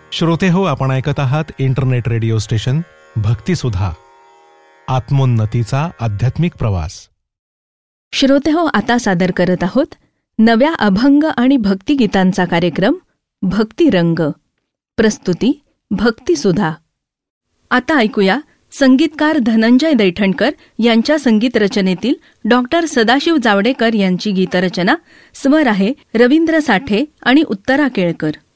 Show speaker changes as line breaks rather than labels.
श्रोतेहो, आपण ऐकत आहात इंटरनेट रेडिओ स्टेशन भक्तिसुधा, आत्मोन्नतीचा आध्यात्मिक प्रवास.
श्रोतेहो, आता सादर करत आहोत नव्या अभंग आणि भक्तिगीतांचा कार्यक्रम भक्तिरंग. प्रस्तुती भक्तिसुधा. आता ऐकूया संगीतकार धनंजय दैठणकर यांच्या संगीत रचनेतील डॉक्टर सदाशिव जावडेकर यांची गीतरचना. स्वर आहे रवींद्र साठे आणि उत्तरा केळकर.